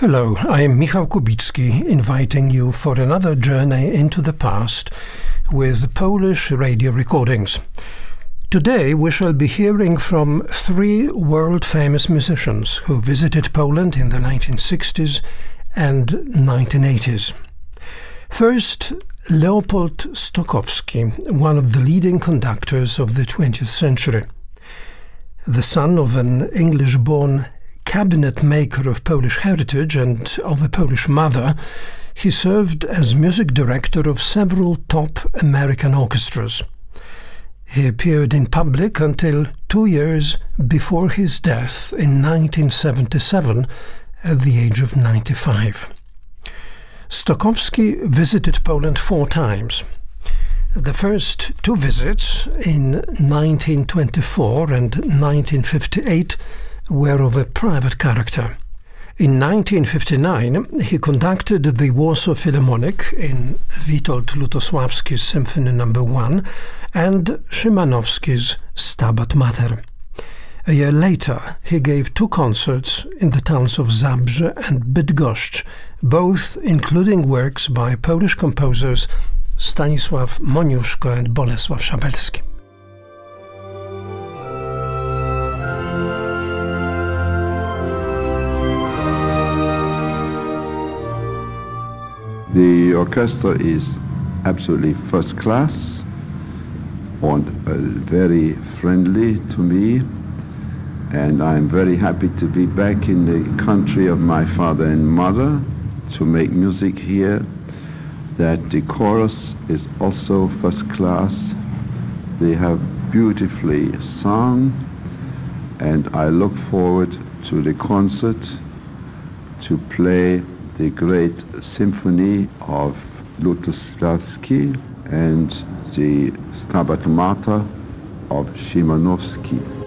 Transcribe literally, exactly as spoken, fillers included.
Hello, I am Michał Kubicki, inviting you for another journey into the past with Polish radio recordings. Today we shall be hearing from three world-famous musicians who visited Poland in the nineteen sixties and nineteen eighties. First, Leopold Stokowski, one of the leading conductors of the twentieth century. The son of an English-born cabinet maker of Polish heritage and of a Polish mother, he served as music director of several top American orchestras. He appeared in public until two years before his death in nineteen seventy-seven at the age of ninety-five. Stokowski visited Poland four times. The first two visits, in nineteen twenty-four and nineteen fifty-eight, were of a private character. In nineteen fifty-nine, he conducted the Warsaw Philharmonic in Witold Lutosławski's Symphony number one and Szymanowski's Stabat Mater. A year later, he gave two concerts in the towns of Zabrze and Bydgoszcz, both including works by Polish composers Stanisław Moniuszko and Bolesław Szabelski. The orchestra is absolutely first class and uh, very friendly to me, and I'm very happy to be back in the country of my father and mother to make music here. That the chorus is also first class. They have beautifully sung, and I look forward to the concert to play the great symphony of Lutosławski and the Stabat Mater of Szymanowski.